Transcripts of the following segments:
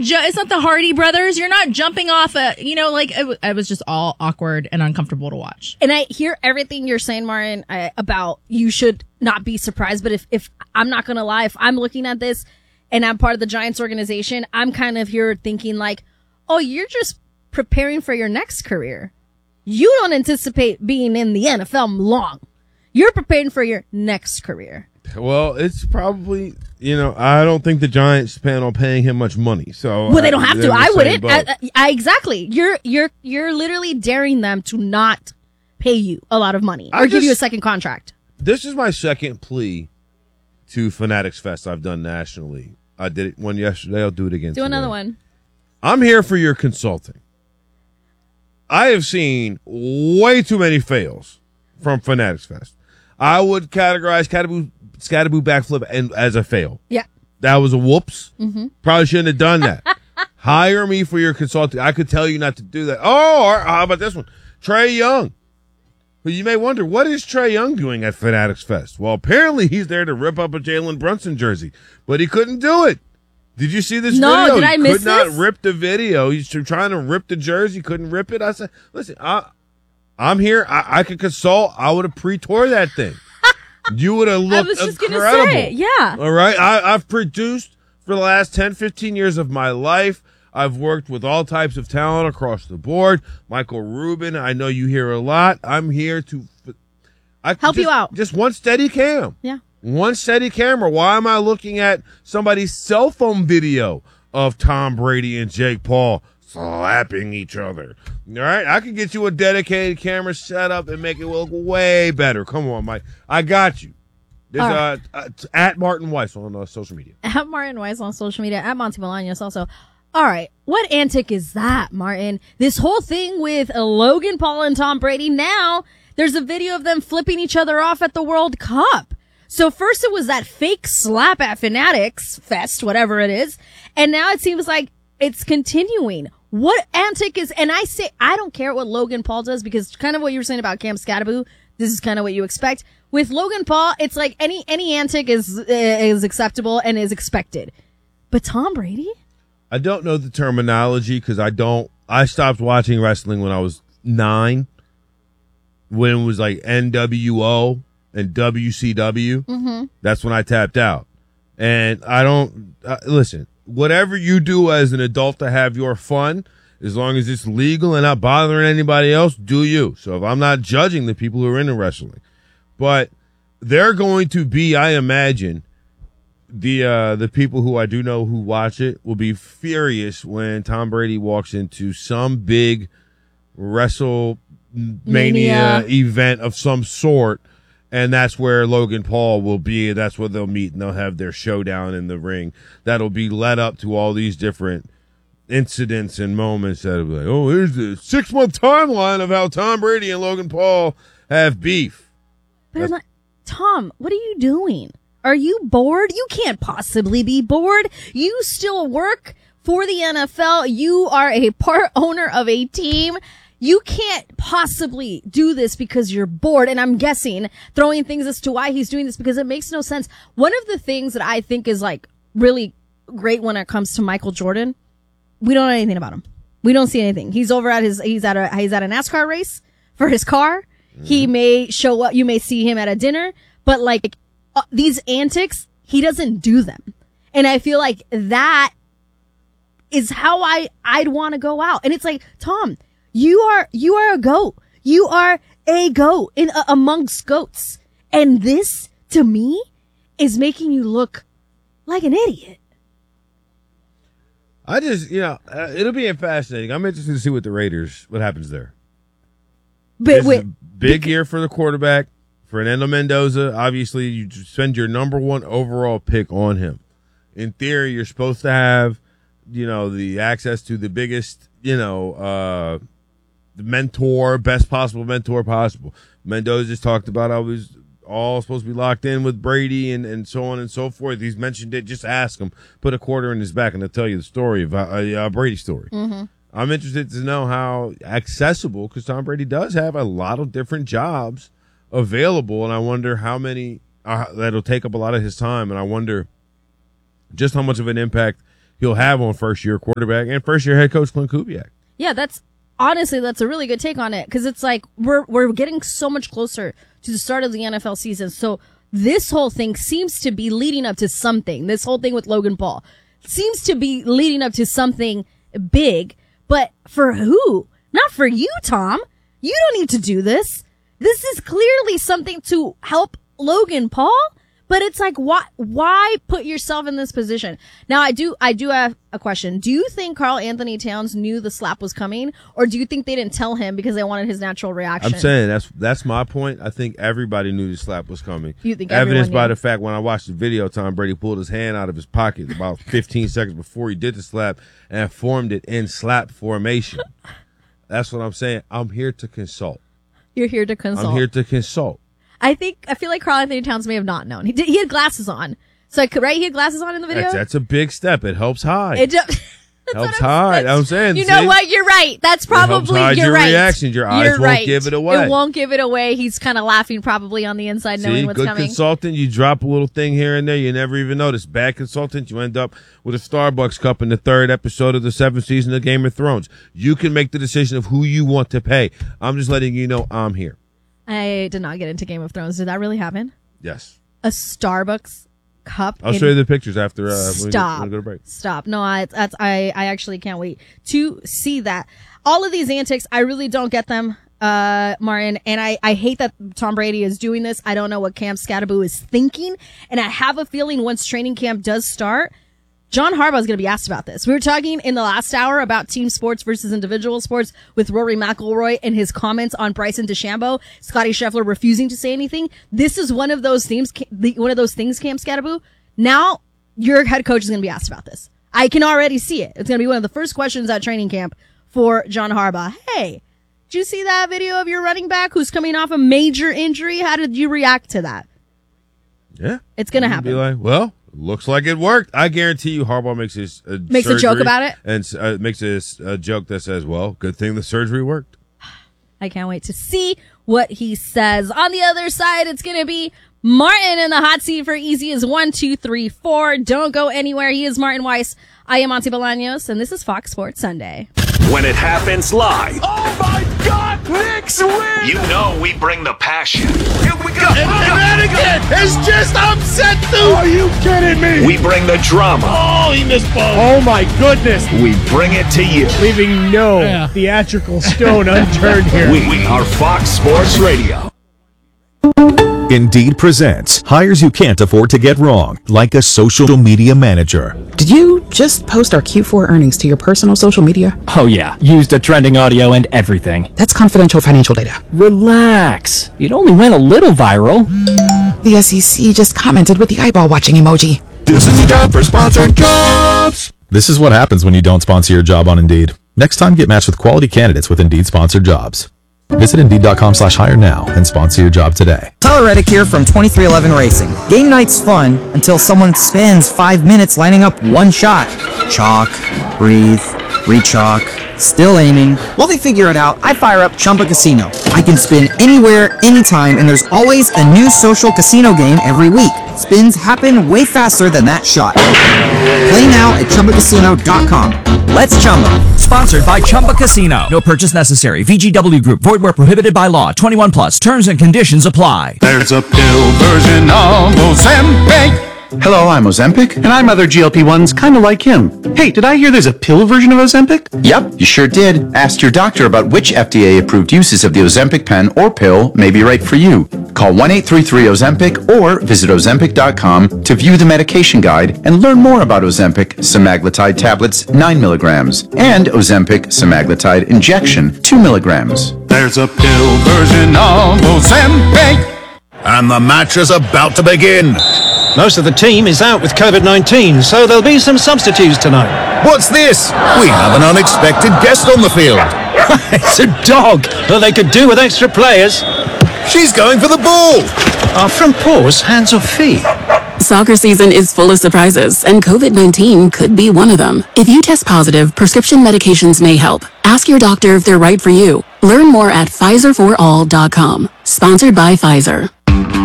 it's not the Hardy brothers. You're not jumping off it was just all awkward and uncomfortable to watch. And I hear everything you're saying, Martin, about you should not be surprised. But if I'm not going to lie, if I'm looking at this and I'm part of the Giants organization, I'm kind of here thinking like, oh, you're just preparing for your next career. You don't anticipate being in the NFL long. You're preparing for your next career. Well, it's probably, I don't think the Giants plan on paying him much money. So well, they don't have to. I wouldn't. Exactly. You're literally daring them to not pay you a lot of money or give you a second contract. This is my second plea to Fanatics Fest I've done nationally. I did one yesterday. I'll do it again. Do another one. I'm here for your consulting. I have seen way too many fails from Fanatics Fest. I would categorize Scatterboo backflip as a fail. Yeah. That was a whoops. Mm-hmm. Probably shouldn't have done that. Hire me for your consulting. I could tell you not to do that. Oh, how about this one? Trae Young. Well, you may wonder, what is Trae Young doing at Fanatics Fest? Well, apparently he's there to rip up a Jalen Brunson jersey, but he couldn't do it. Did you see this video? No, did I miss this? He could not rip the video. He's trying to rip the jersey, couldn't rip it. I said, listen, I'm here. I could consult. I would have pre-tore that thing. You would have looked incredible. I was just going to say, yeah. All right? I've produced for the last 10, 15 years of my life. I've worked with all types of talent across the board. Michael Rubin, I know you hear a lot. I'm here to help you out. Just one steady cam. Yeah. One steady camera. Why am I looking at somebody's cell phone video of Tom Brady and Jake Paul slapping each other? All right? I can get you a dedicated camera set up and make it look way better. Come on, Mike. I got you. There's at Martin Weiss on social media. At Martin Weiss on social media. At Monty Bolaños also. All right. What antic is that, Martin? This whole thing with Logan Paul and Tom Brady. Now there's a video of them flipping each other off at the World Cup. So first it was that fake slap at Fanatics Fest, whatever it is. And now it seems like it's continuing. What antic is, and I say, I don't care what Logan Paul does because kind of what you were saying about Cam Scatterboo, this is kind of what you expect. With Logan Paul, it's like any antic is acceptable and is expected. But Tom Brady? I don't know the terminology because I stopped watching wrestling when I was 9, when it was like NWO and WCW. Mm-hmm. That's when I tapped out. And I don't, listen, whatever you do as an adult to have your fun, as long as it's legal and not bothering anybody else, do you. So if I'm not judging the people who are into wrestling, but they're going to be, I imagine, the people who I do know who watch it will be furious when Tom Brady walks into some big WrestleMania event of some sort. And that's where Logan Paul will be. That's where they'll meet and they'll have their showdown in the ring. That'll be led up to all these different incidents and moments that'll be like, oh, here's the 6-month timeline of how Tom Brady and Logan Paul have beef. But I'm like, Tom, what are you doing? Are you bored? You can't possibly be bored. You still work for the NFL. You are a part owner of a team. You can't possibly do this because you're bored. And I'm guessing throwing things as to why he's doing this because it makes no sense. One of the things that I think is like really great when it comes to Michael Jordan, we don't know anything about him. We don't see anything. He's over at he's at a NASCAR race for his car. Mm-hmm. He may show up. You may see him at a dinner, but like these antics, he doesn't do them. And I feel like that is how I'd want to go out. And it's like, Tom, you are a goat. You are a goat amongst goats. And this, to me, is making you look like an idiot. I just, it'll be fascinating. I'm interested to see what happens there. But big year for the quarterback. Fernando Mendoza, obviously, you spend your number 1 overall pick on him. In theory, you're supposed to have, the access to the biggest, the mentor, best possible mentor possible. Mendoza just talked about how he's all supposed to be locked in with Brady and so on and so forth. He's mentioned it. Just ask him. Put a quarter in his back and they'll tell you the story of Brady's story. Mm-hmm. I'm interested to know how accessible, because Tom Brady does have a lot of different jobs available, and I wonder how many that'll take up a lot of his time, and I wonder just how much of an impact he'll have on first-year quarterback and first-year head coach Clint Kubiak. Yeah, that's a really good take on it, because it's like we're getting so much closer to the start of the NFL season. So this whole thing seems to be leading up to something. This whole thing with Logan Paul seems to be leading up to something big, but for who? Not for you, Tom. You don't need to do this. This is clearly something to help Logan Paul, but it's like, why put yourself in this position? Now, I do have a question. Do you think Karl Anthony Towns knew the slap was coming, or do you think they didn't tell him because they wanted his natural reaction? I'm saying that's my point. I think everybody knew the slap was coming. You think evidenced by knew? the fact when I watched the video, Tom Brady pulled his hand out of his pocket about 15 seconds before he did the slap and formed it in slap formation. That's what I'm saying. I'm here to consult. You're here to consult. I'm here to consult. I feel like Karl Anthony Towns may have not known. He had glasses on. So right, he had glasses on in the video. That's a big step. It helps hide. Helps hide. I'm saying. You know what? You're right. That's probably your right. reactions. Your eyes won't give it away. It won't give it away. He's kind of laughing probably on the inside, knowing what's good coming. Consultant. You drop a little thing here and there. You never even notice. Bad consultant. You end up with a Starbucks cup in the 3rd episode of the 7th season of Game of Thrones. You can make the decision of who you want to pay. I'm just letting you know I'm here. I did not get into Game of Thrones. Did that really happen? Yes. A Starbucks cup. I'll show you the pictures after Stop. when we go to break. Stop. No, I actually can't wait to see that. All of these antics, I really don't get them, Martin. And I hate that Tom Brady is doing this. I don't know what Cam Scatterbo is thinking. And I have a feeling once training camp does start, John Harbaugh is going to be asked about this. We were talking in the last hour about team sports versus individual sports with Rory McIlroy and his comments on Bryson DeChambeau, Scotty Scheffler refusing to say anything. This is one of those things, Cam Scatterbo. Now your head coach is going to be asked about this. I can already see it. It's going to be one of the first questions at training camp for John Harbaugh. Hey, did you see that video of your running back who's coming off a major injury? How did you react to that? Yeah. It's going to happen. Be like, well, looks like it worked. I guarantee you Harbaugh makes a joke about it and makes a joke that says, well, good thing the surgery worked. I can't wait to see what he says. On the other side, it's going to be Martin in the hot seat for easy as 1, 2, 3, 4. Don't go anywhere. He is Martin Weiss. I am Monty Bolaños, and this is Fox Sports Sunday. When it happens live. Oh my God, Knicks win! You know we bring the passion. Here we go! And Madigan is just upset, dude! Are you kidding me? We bring the drama. Oh, he missed ball. Oh my goodness. We bring it to you. Leaving no theatrical stone unturned here. We are Fox Sports Radio. Indeed presents hires you can't afford to get wrong, like a social media manager. Did you just post our Q4 earnings to your personal social media? Oh yeah, used a trending audio and everything. That's confidential financial data. Relax. It only went a little viral. The SEC just commented with the eyeball watching emoji. This is the job for sponsored jobs. This is what happens when you don't sponsor your job on Indeed. Next time, get matched with quality candidates with Indeed sponsored jobs. Visit Indeed.com/hire now and sponsor your job today. Tyler Reddick here from 2311 Racing. Game night's fun until someone spends 5 minutes lining up one shot. Chalk, breathe, re-chalk, still aiming. While they figure it out, I fire up Chumba Casino. I can spin anywhere, anytime, and there's always a new social casino game every week. Spins happen way faster than that shot. Play now at ChumbaCasino.com. Let's Chumba. Sponsored by Chumba Casino. No purchase necessary. VGW Group. Void where prohibited by law. 21 plus. Terms and conditions apply. There's a pill version of Ozempic. Hello, I'm Ozempic, and I'm other GLP-1s kind of like him. Hey, did I hear there's a pill version of Ozempic? Yep, you sure did. Ask your doctor about which FDA-approved uses of the Ozempic pen or pill may be right for you. Call 1-833-OZEMPIC or visit Ozempic.com to view the medication guide and learn more about Ozempic semaglutide tablets 9 milligrams and Ozempic semaglutide injection 2 milligrams. There's a pill version of Ozempic. And the match is about to begin. Most of the team is out with COVID-19, so there'll be some substitutes tonight. What's this? We have an unexpected guest on the field. It's a dog, though they could do with extra players. She's going for the ball. Are front paws hands or feet? Soccer season is full of surprises, and COVID-19 could be one of them. If you test positive, prescription medications may help. Ask your doctor if they're right for you. Learn more at PfizerForAll.com. Sponsored by Pfizer.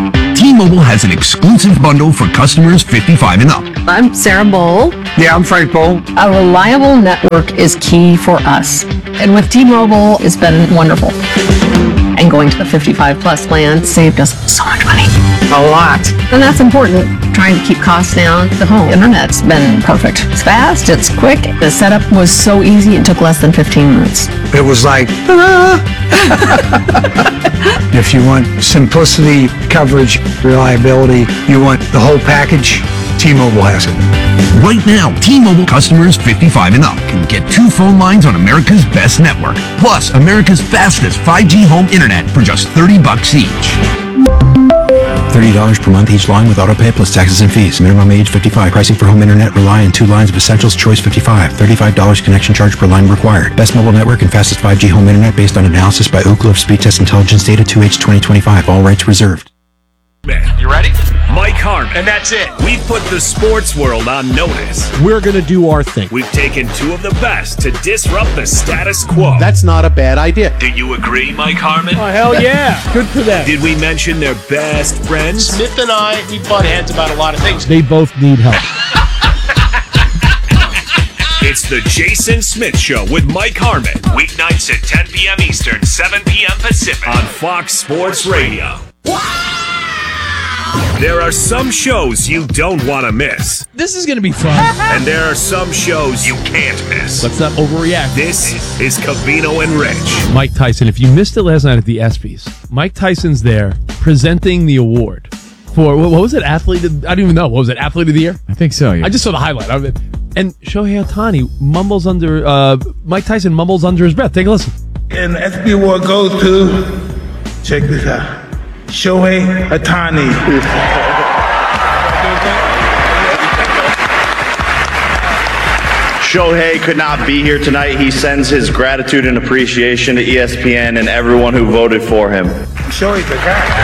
T-Mobile has an exclusive bundle for customers 55 and up. I'm Sarah Bowl. Yeah, I'm Frank Bowl. A reliable network is key for us. And with T-Mobile, it's been wonderful. And going to the 55 plus plan saved us so much money. A lot. And that's important. Trying to keep costs down. The home internet's been perfect. It's fast, it's quick. The setup was so easy, it took less than 15 minutes. It was like, If you want simplicity, coverage, reliability, you want the whole package, T-Mobile has it. Right now, T-Mobile customers 55 and up can get 2 phone lines on America's best network, plus America's fastest 5G home internet for just $30 each. $30 per month each line with autopay plus taxes and fees. Minimum age 55. Pricing for home internet rely on 2 lines of Essentials Choice 55. $35 connection charge per line required. Best mobile network and fastest 5G home internet based on analysis by Ookla of Speed Test Intelligence Data 2H 2025. All rights reserved. You ready? Mike Harmon. And that's it. We've put the sports world on notice. We're going to do our thing. We've taken 2 of the best to disrupt the status quo. That's not a bad idea. Do you agree, Mike Harmon? Oh, hell yeah. Good for them. Did we mention their best friends? Smith and I, we butt heads about a lot of things. They both need help. It's the Jason Smith Show with Mike Harmon. Weeknights at 10 p.m. Eastern, 7 p.m. Pacific on Fox Sports Radio. There are some shows you don't want to miss. This is going to be fun. And there are some shows you can't miss. Let's not overreact. This is Covino and Rich. Mike Tyson, if you missed it last night at the ESPYs, Mike Tyson's there presenting the award for, what was it, Athlete of, I don't even know. What was it, Athlete of the Year? I think so, yeah. I just saw the highlight of it. And Shohei Ohtani mumbles under, Mike Tyson mumbles under his breath. Take a listen. And the ESPY award goes to, check this out, Shohei Ohtani. Shohei could not be here tonight. He sends his gratitude and appreciation to ESPN and everyone who voted for him. Shohei the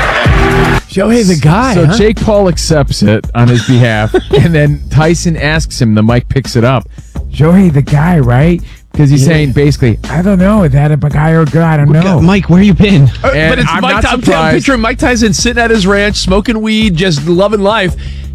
guy. Shohei the guy. So huh? Jake Paul accepts it on his behalf, and then Tyson asks him, the mic picks it up, Shohei the guy, right? Because he's saying basically, I don't know, is that a guy or a girl? I don't know. Mike, where you been? But it's I'm Mike. not I'm picturing Mike Tyson sitting at his ranch, smoking weed, just loving life.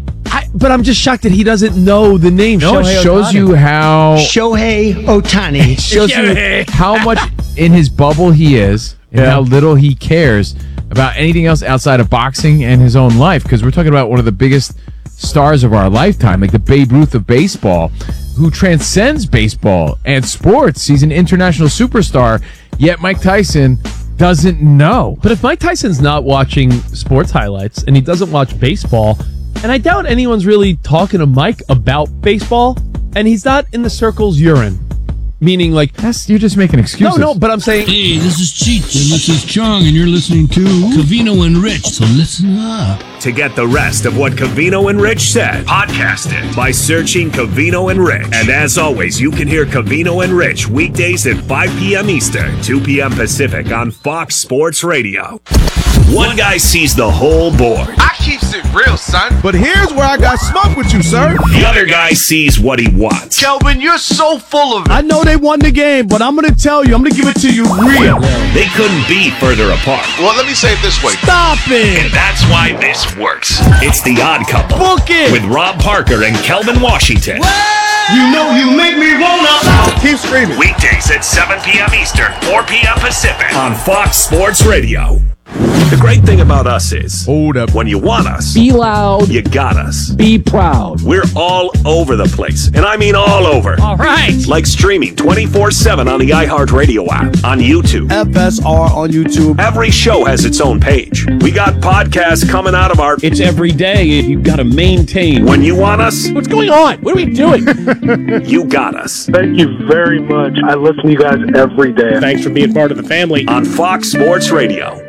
But I'm just shocked that he doesn't know the name. No, Shohei it shows Ohtani. you how Shohei Ohtani. It shows you how much in his bubble he is, and how little he cares about anything else outside of boxing and his own life. Because we're talking about one of the biggest stars of our lifetime, like the Babe Ruth of baseball, who transcends baseball and sports. He's an international superstar, yet Mike Tyson doesn't know. But if Mike Tyson's not watching sports highlights and he doesn't watch baseball, and I doubt anyone's really talking to Mike about baseball, and he's not in the circles you're in. Meaning, like, you're just making excuses. No, but I'm saying, hey, this is Cheech and this is Chong, and you're listening to Covino and Rich, so listen up. To get the rest of what Covino and Rich said, podcast it by searching Covino and Rich. And as always, you can hear Covino and Rich weekdays at 5 p.m. Eastern, 2 p.m. Pacific on Fox Sports Radio. One guy sees the whole board. I keeps it real, son. But here's where I got smoke with you, sir. The other guy sees what he wants. Kelvin, you're so full of it. I know they won the game, but I'm going to tell you, I'm going to give it to you real. They couldn't be further apart. Well, let me say it this way. Stop it. And that's why this works. It's The Odd Couple. Book it. With Rob Parker and Kelvin Washington. You know you make me wanna. Keep screaming. Weekdays at 7 p.m. Eastern, 4 p.m. Pacific on Fox Sports Radio. The great thing about us is, hold up, when you want us, be loud, you got us. Be proud. We're all over the place, and I mean all over. All right. Like streaming 24/7 on the iHeartRadio app, on YouTube. FSR on YouTube. Every show has its own page. We got podcasts coming out of our... It's every day. You've got to maintain. When you want us... What's going on? What are we doing? You got us. Thank you very much. I listen to you guys every day. Thanks for being part of the family. On Fox Sports Radio.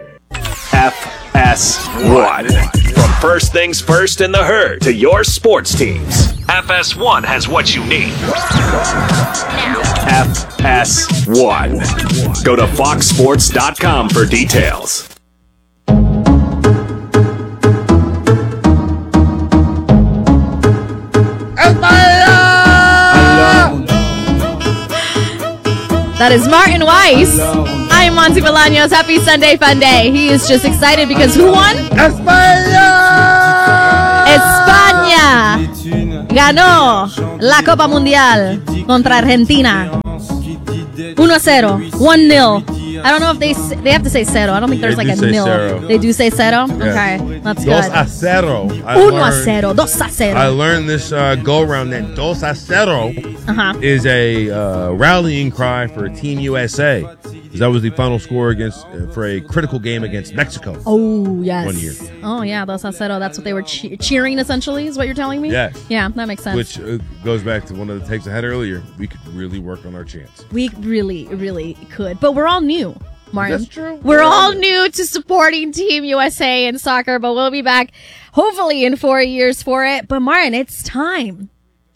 FS1. From first things first in the herd to your sports teams, FS1 has what you need. FS1. Go to foxsports.com for details. That is Martin Weiss. I Brian Monty Bolaños. Happy Sunday Fun Day. He is just excited because who won? España ganó la Copa Mundial contra Argentina. 1-0, 1-0. I don't know if they have to say cero. I don't think there's like a nil. Cero. They do say cero? Yes. Okay, that's 2-0. good. 1-0, 2-0. I learned this go-around that 2-0 is a rallying cry for Team USA. That was the final score for a critical game against Mexico. Oh, yes. 1 year. Oh, yeah, 2-0. That's what they were cheering, essentially, is what you're telling me? Yes. Yeah, that makes sense. Which goes back to one of the takes I had earlier. We could really work on our chance. We really, really could. But we're all new, Martin. That's true. We're all new to supporting Team USA in soccer, but we'll be back hopefully in 4 years for it. But Martin, it's time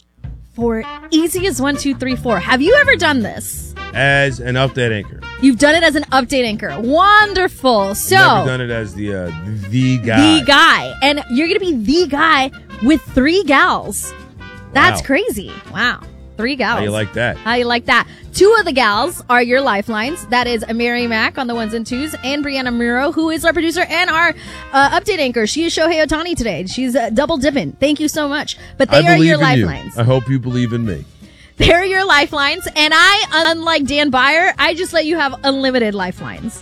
for Easy as 1, 2, 3, 4. Have you ever done this? As an update anchor. You've done it as an update anchor. Wonderful. So Never done it as the guy. The guy. And you're going to be the guy with 3 gals. That's crazy. Wow. 3 gals. How you like that? How you like that? 2 of the gals are your lifelines. That is Mary Mack on the 1s and 2s and Brianna Muro, who is our producer and our update anchor. She is Shohei Ohtani today. She's double dipping. Thank you so much. But they are your lifelines. I hope you believe in me. They're your lifelines. And I, unlike Dan Byer, I just let you have unlimited lifelines.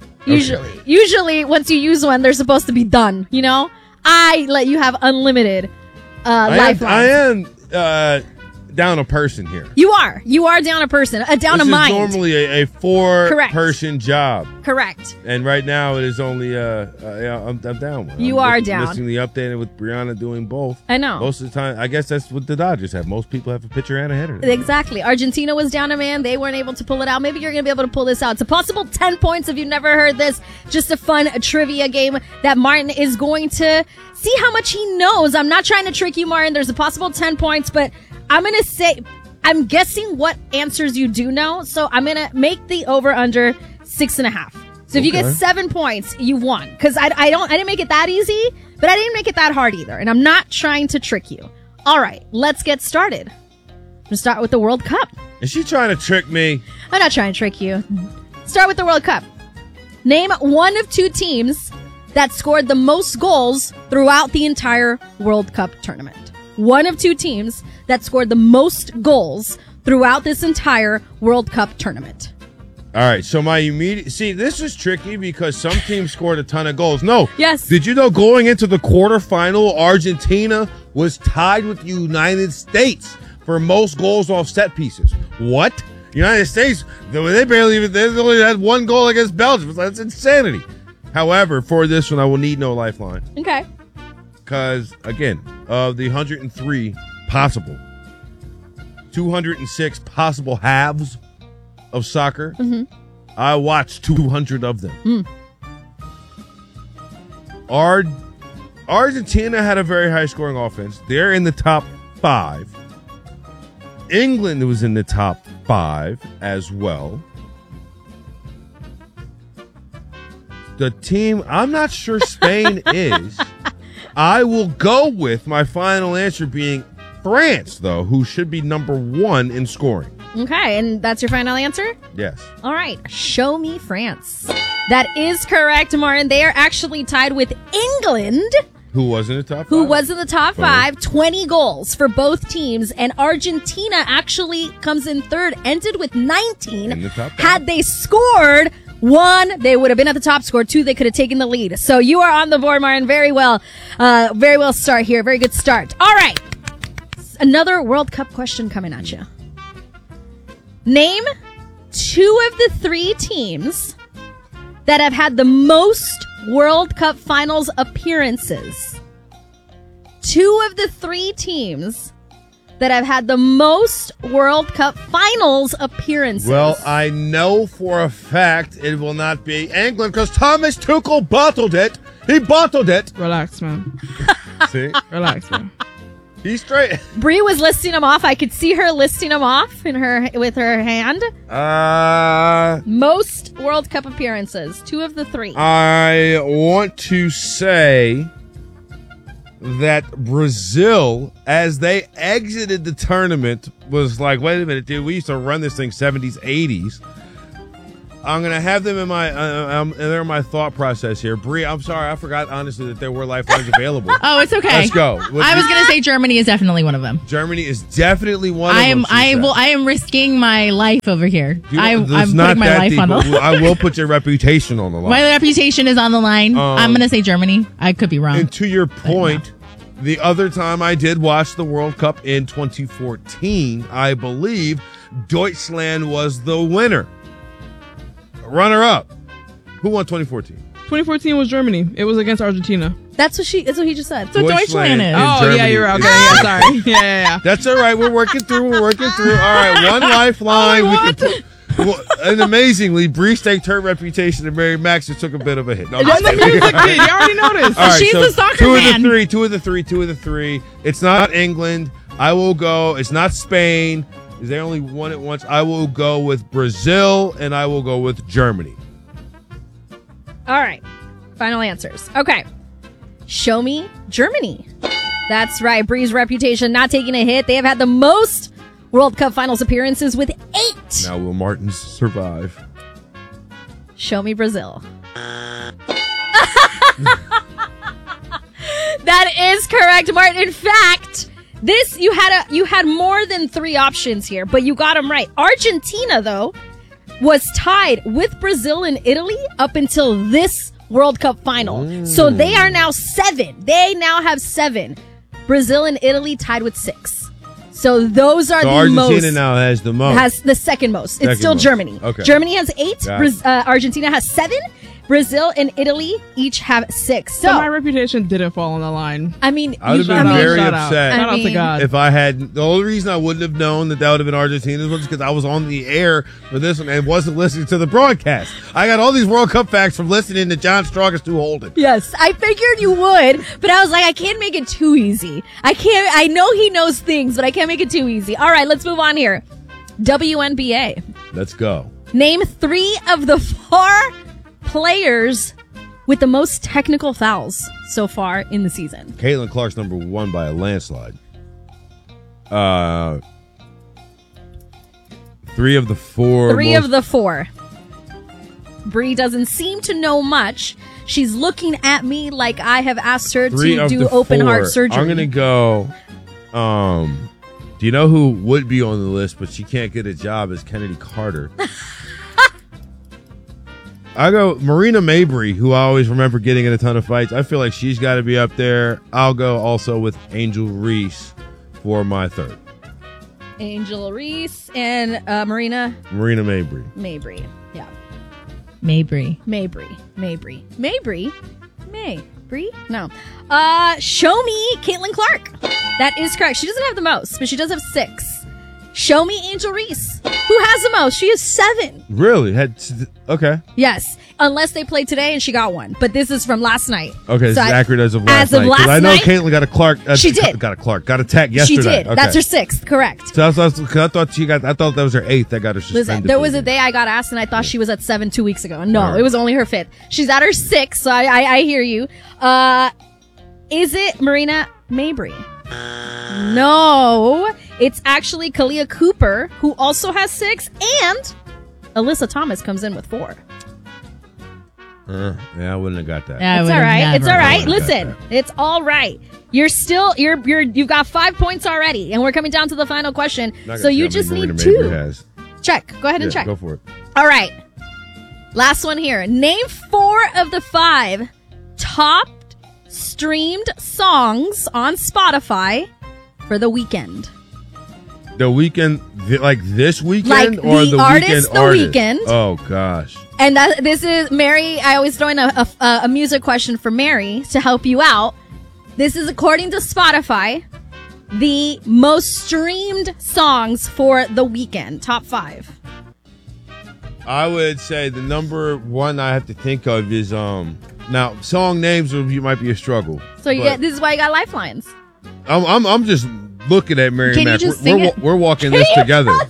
Usually, once you use one, they're supposed to be done. You know? I let you have unlimited lifelines. I am down a person here. You are down a person, down a mind. This is normally a 4-person job. Correct. And right now it is only I'm down one. You are down. Missing the update with Brianna doing both. I know. Most of the time, I guess that's what the Dodgers have. Most people have a pitcher and a hitter. Exactly. Argentina was down a man. They weren't able to pull it out. Maybe you're going to be able to pull this out. It's a possible 10 points if you've never heard this. Just a fun trivia game that Martin is going to see how much he knows. I'm not trying to trick you, Martin. There's a possible 10 points, but I'm going to say, I'm guessing what answers you do know. So I'm going to make the over-under 6.5. So if you get 7 points, you won. Because I didn't make it that easy, but I didn't make it that hard either. And I'm not trying to trick you. All right, let's get started. I'm going to start with the World Cup. Is she trying to trick me? I'm not trying to trick you. Start with the World Cup. Name one of 2 teams that scored the most goals throughout the entire World Cup tournament. One of 2 teams that scored the most goals throughout this entire World Cup tournament. All right, so my immediate... See, this is tricky because some teams scored a ton of goals. No. Yes. Did you know going into the quarterfinal, Argentina was tied with the United States for most goals off set pieces? What? United States, they only had 1 goal against Belgium. That's insanity. However, for this one, I will need no lifeline. Okay. Because, again, of the 103 possible, 206 possible halves of soccer, I watched 200 of them. Argentina had a very high-scoring offense. They're in the top 5. England was in the top 5 as well. The team, I'm not sure Spain is. I will go with my final answer being France, though, who should be number 1 in scoring. Okay, and that's your final answer? Yes. All right, show me France. That is correct, Martin. They are actually tied with England. Who was in the top 5? Who was in the top 5. 20 goals for both teams. And Argentina actually comes in 3rd, ended with 19. In the top 5. Had they scored 1, they would have been at the top. Scored 2, they could have taken the lead. So you are on the board, Martin. Very well start here. Very good start. All right. Another World Cup question coming at you. Name 2 of the 3 teams that have had the most World Cup finals appearances. 2 of the 3 teams that have had the most World Cup finals appearances. Well, I know for a fact it will not be England because Thomas Tuchel bottled it. He bottled it. Relax, man. See? Relax, man. He's straight. Bree was listing them off. I could see her listing them off with her hand. Most World Cup appearances. 2 of the 3. I want to say that Brazil, as they exited the tournament, was like, wait a minute, dude, we used to run this thing 70s, 80s. I'm gonna have them in my they're in my thought process here. Bree, I'm sorry, I forgot honestly that there were lifelines available. Oh, it's okay. Let's go. I was gonna say Germany is definitely one of them. Germany is definitely one of them. I am risking my life over here. I'm putting not my that life deep, on the but line. I will put your reputation on the line. My reputation is on the line. I'm gonna say Germany. I could be wrong. And to your point, the other time I did watch the World Cup in 2014, I believe Deutschland was the winner. Runner-up. Who won 2014? 2014 was Germany. It was against Argentina. That's what he just said. So Deutschland is. Oh, Germany. yeah, you're right. Okay, yeah, sorry. Yeah. That's all right. We're working through. All right, one lifeline. And amazingly, Bree staked her reputation, and Mary Max just took a bit of a hit. No, I'm the music kid. You already know this. All right, She's so the soccer two man. Two of the three. It's not England. I will go. It's not Spain. They only won it once. I will go with Brazil, and I will go with Germany. All right. Final answers. Okay. Show me Germany. That's right. Bree's reputation not taking a hit. They have had the most World Cup finals appearances with 8. Now will Martins survive? Show me Brazil. That is correct, Martin. In fact, you had more than 3 options here, but you got them right. Argentina, though, was tied with Brazil and Italy up until this World Cup final. So they are now 7. They now have 7. Brazil and Italy tied with 6. So those are the Argentina most. Argentina now has the most. Has the second most. It's still Germany. Okay. Germany has 8. Argentina has 7. Brazil and Italy each have 6. So my reputation didn't fall on the line. I mean, I would have been very upset Shout out to God. if I had. The only reason I wouldn't have known that would have been Argentina was because I was on the air for this one and wasn't listening to the broadcast. I got all these World Cup facts from listening to John Strongest to Holden. Yes, I figured you would, but I was like, I can't make it too easy. I know he knows things, but I can't make it too easy. All right, let's move on here. WNBA. Let's go. Name 3 of the 4 players with the most technical fouls so far in the season. Caitlin Clark's number 1 by a landslide. 3 of the 4. 3 of the 4. Bree doesn't seem to know much. She's looking at me like I have asked her to do open heart surgery. I'm going to go. Do you know who would be on the list, but she can't get a job, is Kennedy Carter. I go Marina Mabry, who I always remember getting in a ton of fights. I feel like she's got to be up there. I'll go also with Angel Reese for my 3rd. Angel Reese and Marina Mabry. Mabry. Yeah. Mabry. No. Show me Caitlin Clark. That is correct. She doesn't have the most, but she does have 6. Show me Angel Reese. Who has the most? She has 7. Really? Okay. Yes. Unless they played today and she got 1. But this is from last night. Okay, this is accurate as of last night. As of last I know night, Caitlin got a Clark. She did. Got a tag yesterday. She did. Okay. That's her 6th. Correct. So I thought that was her 8th. That got her suspended. Listen, there was a day I got asked and I thought she was at 7 2 weeks ago. No, Right. it was only her 5th. She's at her 6th, so I hear you. Is it Marina Mabry? No, it's actually Kalia Cooper, who also has 6, and Alyssa Thomas comes in with 4. Yeah, I wouldn't have got that. It's all right. It's all right. Listen, it's all right. You've got 5 points already, and we're coming down to the final question. So you just need 2. Check. Go ahead and check. Go for it. All right. Last one here. Name 4 of the 5 top streamed songs on Spotify for the weekend. The weekend, like this weekend, Like or the the artist, weekend? the weekend. Oh gosh. And this is Mary. I always throw in a music question for Mary to help you out. This is according to Spotify, the most streamed songs for the weekend. Top 5. I would say the number 1 I have to think of is now song names might be a struggle. So this is why you got lifelines. I'm just looking at Mary Can you Mac. just sing it? We're walking Can this you together. just sing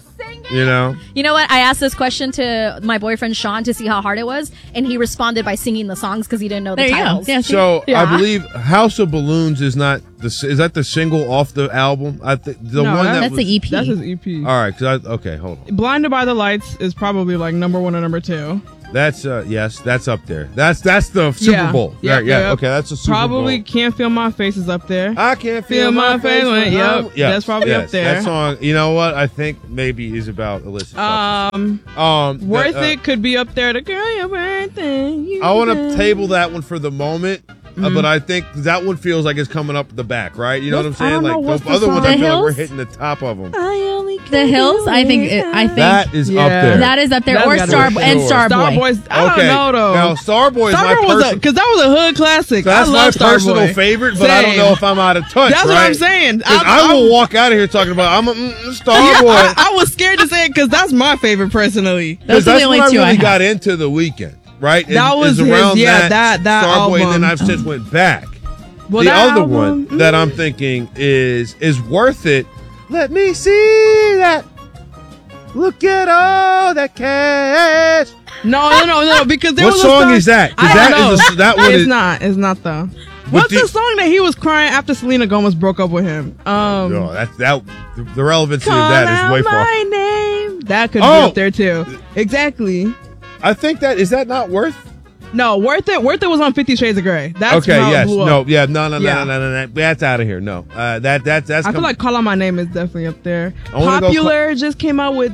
You know? You know what? I asked this question to my boyfriend Sean to see how hard it was, and he responded by singing the songs because he didn't know the There you go. titles. Yeah, So Yeah. I believe House of Balloons is not is that the single off the album? I think the No, one That's was, the EP. That's his EP. All right, okay, hold on. Blinded by the Lights is probably like number 1 or number 2. That's yes, that's up there. That's the Super Bowl. Yeah, Right, yeah. Okay, that's a Super Probably Bowl. Can't Feel My Face is up there. I can't feel my face. Yep, that's probably up there. That song, you know what? I think maybe is about illicit substances. Worth It could be up there. The girl you're worth it. I want to table that one for the moment, but I think that one feels like it's coming up the back, right? You know what I'm saying? Like those other ones, I feel like we're hitting the top of them. The Hills, I think That is up there. That is up there. That's Or gotta Star be and sure. Starboy. Starboy's, I don't know though. Now Starboy is my Starboy was because that was a hood classic. So that's I my love personal Starboy. favorite, but I don't Same. know if I'm out of touch. That's what right? I'm saying. 'Cause I will walk out of here talking about I'm a Starboy. I was scared to say it because that's my favorite personally. Because that's when I really got into the Weeknd, right? That was is around his, yeah, that Starboy, and then album. I've since went back. Well, the that other album, one that I'm thinking is Worth It. Let me see that. Look at all that cash. No, because there What was song a is that? 'Cause I that don't is know. a- that one It's is- not. It's not though. What's the song that he was crying after Selena Gomez broke up with him? No, the relevancy of Call that is out way far. my name. That could be Oh! up there too. Exactly. I think that is that not Worth? No, Worth It. Worth It was on 50 Shades of Grey. That's Okay, how it yes, blew up. no, yeah, no, Yeah. that's out of here. No, that's. I feel like Call Out My Name is definitely up there. I wanna go Popular just came out with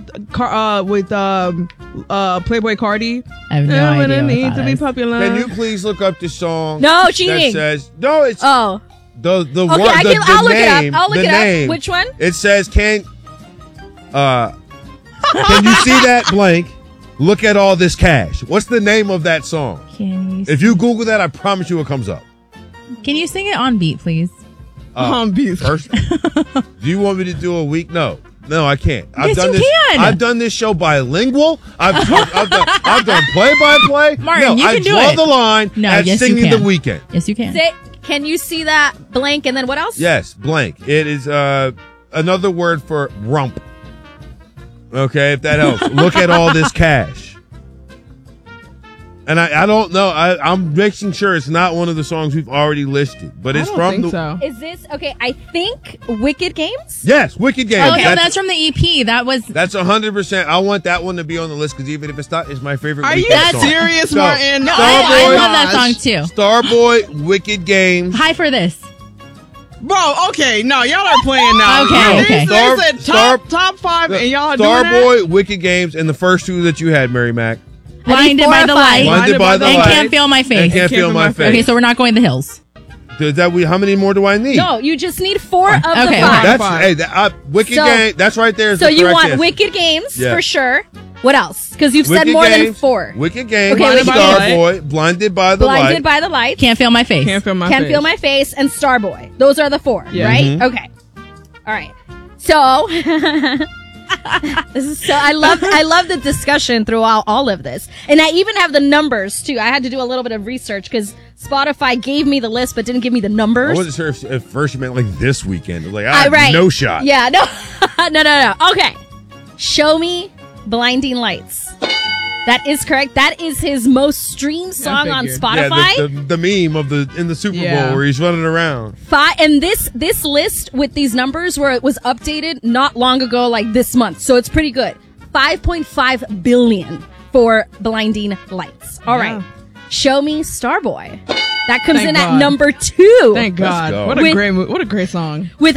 Playboy Cardi. I have no Yeah, when idea I what need that to be is. popular. Can you please look up the song? No, cheating. That says no. It's Oh. the Okay, one. I'll look it up. name, I'll look the it up. name, Which one? It says can you see that blank? Look at all this cash. What's the name of that song? Can you If you Google that, I promise you it comes up. Can you sing it on beat, please? On beat. First, do you want me to do a week? No, I can't. I've Yes, done you this. can. I've done this show bilingual. I've done play-by-play. Martin, no, you I can do draw it. the line No, at yes, you singing can. The Weeknd. Yes, you can. Can you see that blank and then what else? Yes, blank. It is another word for rump. Okay, if that helps. Look at all this cash. And I don't know. I'm making sure it's not one of the songs we've already listed, but it's from the. Is this okay? I think Wicked Games. Yes, Wicked Games. Oh, no, that's from the EP. That's 100%. I want that one to be on the list because even if it's not, it's my favorite. Are you Weeknd song. serious, So, Martin? No, Starboy, I love that song too. Starboy, Wicked Games. High for this. Bro, okay, no, y'all are playing now. Okay. They said top 5 and y'all are doing that? Starboy, Wicked Games, and the first two that you had, Mary Mac. Blinded by the light. Blinded by the and light. Can't feel my face. And Can't Feel My Face. Okay, so we're not going the hills. Does that how many more do I need? No, you just need 4 of the Okay, 5. That's Wicked So- Game. That's right there. Is So the you correct want answer. Wicked Games Yeah. for sure. What else? Because you've said Wicked more than Games, 4. Wicked Games, Okay, Blinded Wicked by Games. Starboy, Blinded by the Blinded Light. by the Light. Can't feel my face. Can't feel my Can't face. Feel My Face and Starboy. Those are the 4, Yeah. right? Mhm. Okay. All right. So this is so I love the discussion throughout all of this. And I even have the numbers too. I had to do a little bit of research because Spotify gave me the list but didn't give me the I numbers. wasn't sure if at first you meant like this weekend. Like, I have no shot. Yeah, no. no. Okay. Show Me Blinding Lights. That is correct. That is his most streamed song on Yeah, Spotify. the meme of in the Super Yeah. Bowl where he's running around. And this list with these numbers where it was updated not long ago, like this month. So it's pretty good. 5.5 billion for Blinding Lights. All right. Show Me Starboy. That comes Thank in God. at number 2. Thank God. go. What a great what a great song. With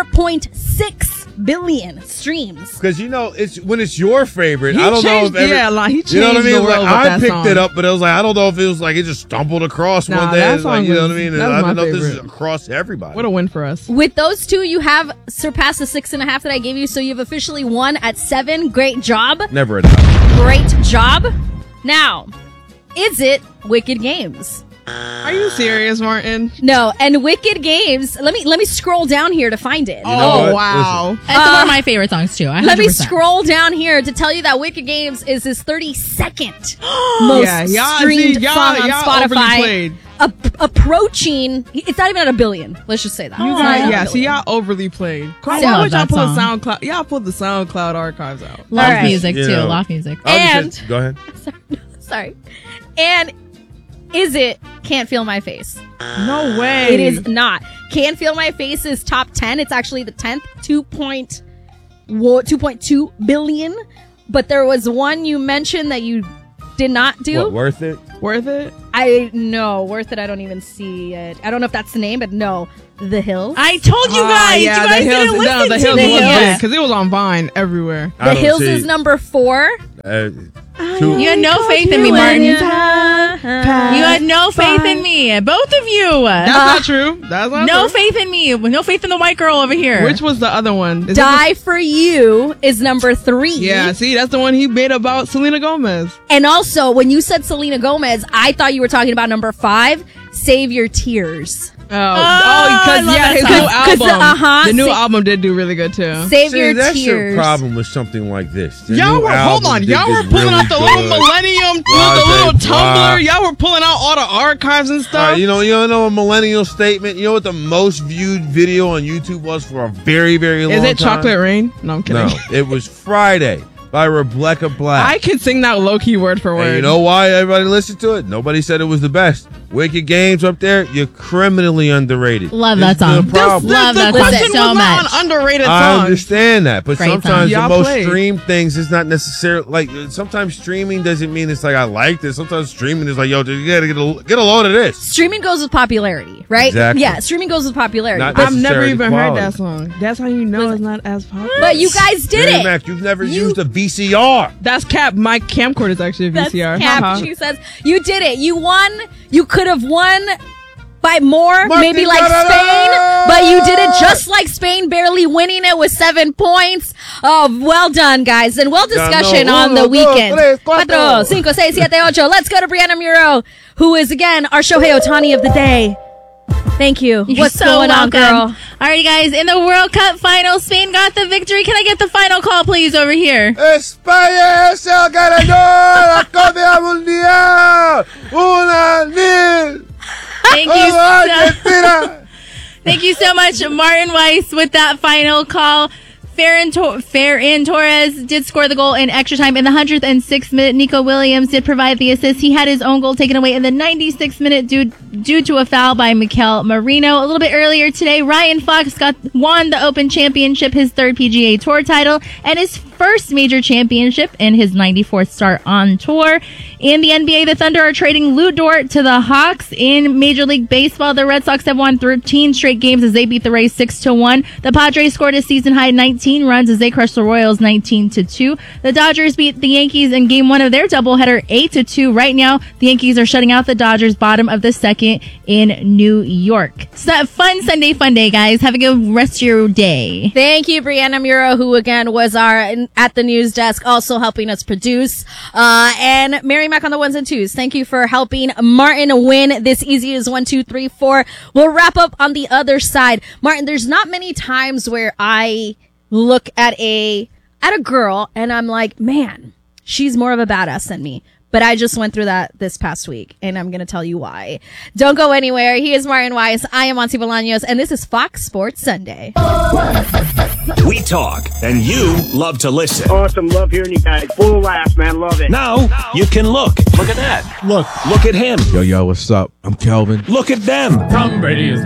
4.6 billion streams. Because it's when it's your favorite. He I don't changed- know if yeah, like, he you know what I changed mean. the Like, world with I that picked song. it up, but it was like I don't know if it was like it just stumbled across Nah, one day. that It's like, song you know what I was- mean? that was I my don't know if this is favorite. across everybody. What a win for us. With those two, you have surpassed the 6.5 that I gave you, so you've officially won at 7. Great job. Never enough. Great job. Now, is it Wicked Games? Are Are you serious, Martin? No, and Wicked Games. Let me scroll down here to find it. Oh, wow. That's one of my favorite songs, too. 100%. Let me scroll down here to tell you that Wicked Games is his 32nd most streamed song on Spotify. Approaching, it's not even at 1 billion. Let's just say that. Y'all overly played. Why would y'all pull the SoundCloud? Y'all pull the SoundCloud archives out. Love music, too. Love music. And go ahead. Sorry. And is it Can't Feel My Face? No way. It is not. Can't Feel My Face is top 10. It's actually the 10th, 2.2 billion. But there was one you mentioned that you did not do. What, Worth It? Worth It? Worth It. I don't even see it. I don't know if that's the name, but no. The Hills. I told you guys. Yeah, you guys didn't listen the to Hills me. was big because it was on Vine everywhere. The Hills is number 4. You had no faith in me, Martin. You had no faith in me. Both of you. That's not true. That's not no true. faith in me. No faith in the white girl over here. Which was the other one? Die For You is number 3. Yeah, see, that's the one he made about Selena Gomez. And also, when you said Selena Gomez, I thought you were talking about number 5, Save Your Tears. Because his new album. The new album did do really good too. Save Your that's Tears. Your problem with something like this. Y'all were pulling out the little Millennium, the little Tumblr. Y'all were pulling out all the archives and stuff. You know a millennial statement. You know what the most viewed video on YouTube was for a very, very long time? Is it Chocolate Rain? No, I'm kidding. No, it was Friday by Rebecca Black. I can sing that low-key word for word. And you know why everybody listened to it? Nobody said it was the best. Wicked Games up there, you're criminally underrated. Love that song. Love that song so much. An underrated song. I understand that, but Great sometimes song. the most streamed things is not necessarily like. Sometimes streaming doesn't mean it's like I like this. Sometimes streaming is like, yo, you gotta get a load of this. Streaming goes with popularity, right? Exactly. Yeah, streaming goes with popularity. I've never even heard that song. That's how you know it's not as popular. But you guys did it. Mac, you've never used a VCR. That's cap. My camcorder is actually a VCR. That's cap. She says you did it. You won. You could have won by more, maybe like Spain, but you did it just like Spain, barely winning it with 7 points. Oh, well done, guys. And well discussion on the weekend. 4, 5, 6, 7, 8. Let's go to Brianna Muro, who is, again, our Shohei Ohtani of the day. Thank you. You're What's so going welcome. on, girl? Alrighty, guys. In the World Cup final, Spain got the victory. Can I get the final call, please, over here? España es el ganador la Copa Mundial. 1-0. Thank you so much, Martin Weiss, with that final call. Ferran Torres did score the goal in extra time in the 106th minute. Nico Williams did provide the assist. He had his own goal taken away in the 96th minute due to a foul by Mikel Merino. A little bit earlier today, Ryan Fox won the Open Championship, his 3rd PGA Tour title, and his first major championship in his 94th start on tour. In the NBA, the Thunder are trading Lou Dort to the Hawks. In Major League Baseball, the Red Sox have won 13 straight games as they beat the Rays 6-1. The Padres scored a season-high 19 runs as they crushed the Royals 19-2. The Dodgers beat the Yankees in Game 1 of their doubleheader 8-2. Right now, the Yankees are shutting out the Dodgers bottom of the second in New York. So fun Sunday fun day, guys. Have a good rest of your day. Thank you, Brianna Muro, who again was at the news desk, also helping us produce. And Mary Mac on the 1s and 2s. Thank you for helping Martin win this easy as 1, 2, 3, 4. We'll wrap up on the other side. Martin, there's not many times where I look at a girl and I'm like, man, she's more of a badass than me. But I just went through that this past week, and I'm going to tell you why. Don't go anywhere. He is Martin Weiss. I am Monty Bolaños, and this is Fox Sports Sunday. We talk, and you love to listen. Awesome. Love hearing you guys. Full of laughs, man. Love it. Now you can look. Look at that. Look at him. Yo, what's up? I'm Kelvin. Look at them. Tom Brady is the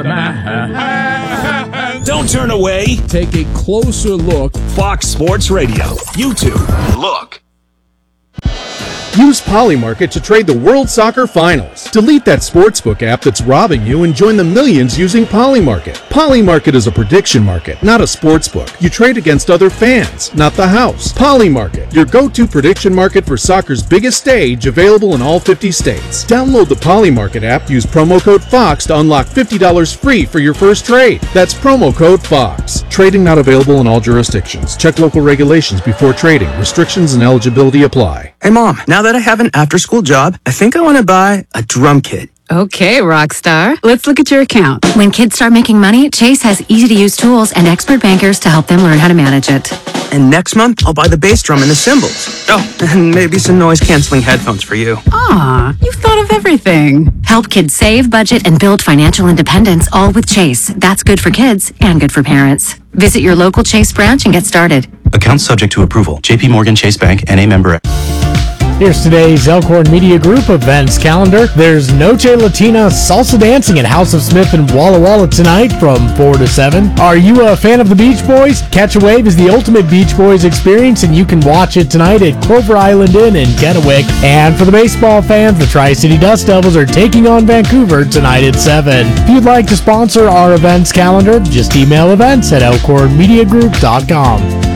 man. Don't turn away. Take a closer look. Fox Sports Radio. YouTube. Look. Use Polymarket to trade the World Soccer Finals. Delete that sportsbook app that's robbing you and join the millions using Polymarket. Polymarket is a prediction market, not a sportsbook. You trade against other fans, not the house. Polymarket, your go-to prediction market for soccer's biggest stage, available in all 50 states. Download the Polymarket app, use promo code FOX to unlock $50 free for your first trade. That's promo code FOX. Trading not available in all jurisdictions. Check local regulations before trading. Restrictions and eligibility apply. Hey Mom, now that I have an after-school job, I think I want to buy a drum kit. Okay, Rockstar. Let's look at your account. When kids start making money, Chase has easy-to-use tools and expert bankers to help them learn how to manage it. And next month, I'll buy the bass drum and the cymbals. Oh, and maybe some noise-canceling headphones for you. Aw, you've thought of everything. Help kids save, budget, and build financial independence, all with Chase. That's good for kids and good for parents. Visit your local Chase branch and get started. Account subject to approval. J.P. Morgan Chase Bank, N.A. member. Here's today's Elkhorn Media Group events calendar. There's Noche Latina salsa dancing at House of Smith in Walla Walla tonight from 4 to 7. Are you a fan of the Beach Boys? Catch a Wave is the ultimate Beach Boys experience, and you can watch it tonight at Clover Island Inn in Kennewick. And for the baseball fans, the Tri-City Dust Devils are taking on Vancouver tonight at 7. If you'd like to sponsor our events calendar, just email events@elkhornmediagroup.com.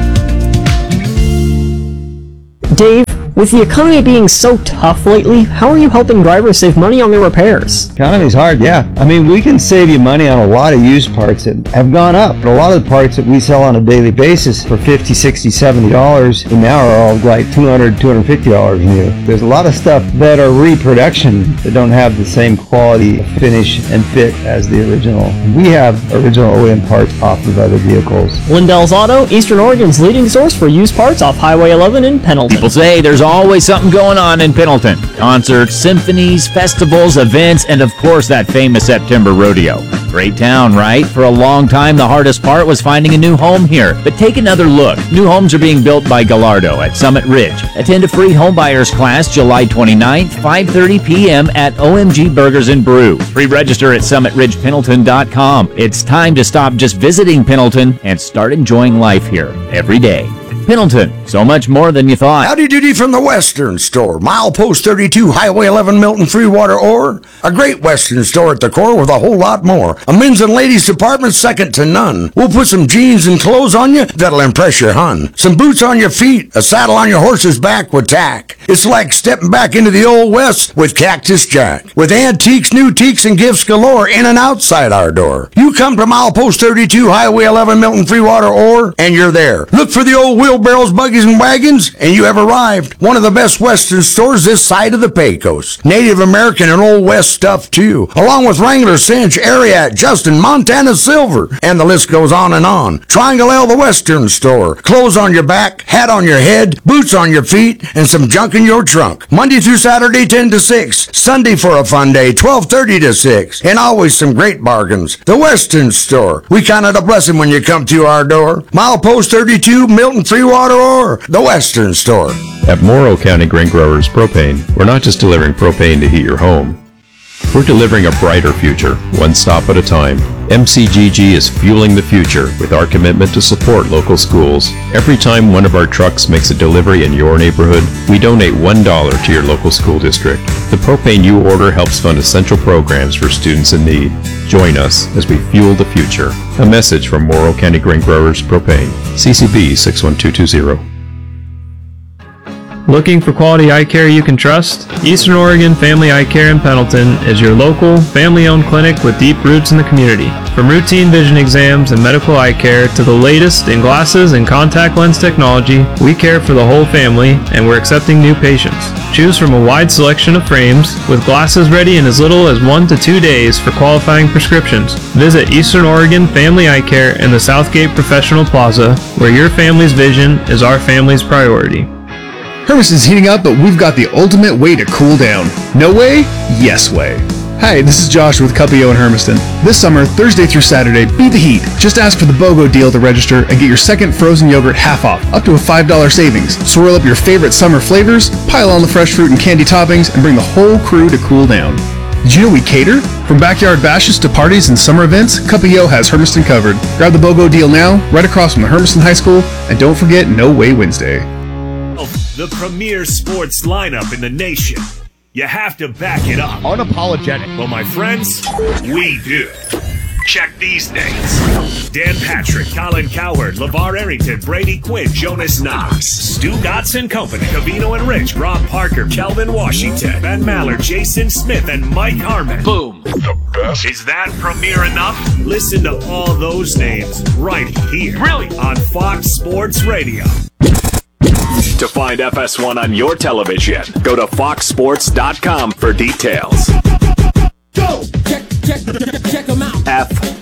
Dave, with the economy being so tough lately, how are you helping drivers save money on their repairs? Economy's hard, yeah. I mean, we can save you money on a lot of used parts that have gone up. A lot of the parts that we sell on a daily basis for $50, $60, $70 and now are all like $200, $250 new. There's a lot of stuff that are reproduction that don't have the same quality, finish, and fit as the original. We have original OEM parts off of other vehicles. Lindell's Auto, Eastern Oregon's leading source for used parts off Highway 11 in Pendleton. People say there's always something going on in Pendleton. Concerts, symphonies, festivals, events, and of course that famous September rodeo. Great town, right? For a long time, the hardest part was finding a new home here. But take another look. New homes are being built by Gallardo at Summit Ridge. Attend a free homebuyers class July 29th, 5:30 p.m. at OMG Burgers and Brew. Pre-register at summitridgependleton.com. It's time to stop just visiting Pendleton and start enjoying life here every day. Pendleton, so much more than you thought. Howdy doody from the Western Store. Milepost 32, Highway 11, Milton, Freewater, Ore. A great Western store at the core with a whole lot more. A men's and ladies department second to none. We'll put some jeans and clothes on you that'll impress your hun. Some boots on your feet, a saddle on your horse's back with tack. It's like stepping back into the Old West with Cactus Jack. With antiques, new teaks, and gifts galore in and outside our door. You come to Milepost 32, Highway 11, Milton, Freewater, Ore, and you're there. Look for the old wheelbarrows, buggies, and wagons, and you have arrived. One of the best Western stores this side of the Pecos. Native American and Old West stuff, too. Along with Wrangler, Cinch, Ariat, Justin, Montana Silver, and the list goes on and on. Triangle L, the Western Store. Clothes on your back, hat on your head, boots on your feet, and some junk in your trunk. Monday through Saturday, 10 to 6. Sunday for a fun day, 12:30 to 6. And always some great bargains. The Western Store. We count it a blessing when you come to our door. Milepost 32, Milton, Freewater, or the Western Store. At Morrow County Grain Growers Propane, we're not just delivering propane to heat your home. We're delivering a brighter future, one stop at a time. MCGG is fueling the future with our commitment to support local schools. Every time one of our trucks makes a delivery in your neighborhood, we donate $1 to your local school district. The propane you order helps fund essential programs for students in need. Join us as we fuel the future. A message from Morrow County Grain Growers Propane. CCB 61220. Looking for quality eye care you can trust? Eastern Oregon Family Eye Care in Pendleton is your local, family-owned clinic with deep roots in the community. From routine vision exams and medical eye care to the latest in glasses and contact lens technology, we care for the whole family and we're accepting new patients. Choose from a wide selection of frames with glasses ready in as little as 1 to 2 days for qualifying prescriptions. Visit Eastern Oregon Family Eye Care in the Southgate Professional Plaza, where your family's vision is our family's priority. Hermiston's heating up, but we've got the ultimate way to cool down. No way? Yes way. Hi, this is Josh with Cuppio in Hermiston. This summer, Thursday through Saturday, beat the heat. Just ask for the BOGO deal to register and get your second frozen yogurt half off, up to a $5 savings. Swirl up your favorite summer flavors, pile on the fresh fruit and candy toppings, and bring the whole crew to cool down. Did you know we cater? From backyard bashes to parties and summer events, Cuppio has Hermiston covered. Grab the BOGO deal now, right across from the Hermiston High School, and don't forget No Way Wednesday. The premier sports lineup in the nation. You have to back it up. Unapologetic. Well, my friends, we do. Check these names. Dan Patrick, Colin Cowherd, LeVar Arrington, Brady Quinn, Jonas Knox, Stu Gotts & Company, Covino and Rich, Rob Parker, Kelvin Washington, Ben Maller, Jason Smith, and Mike Harmon. Boom. The best. Is that premier enough? Listen to all those names right here. Really? On Fox Sports Radio. To find FS1 on your television, go to foxsports.com for details. Go! Check them out.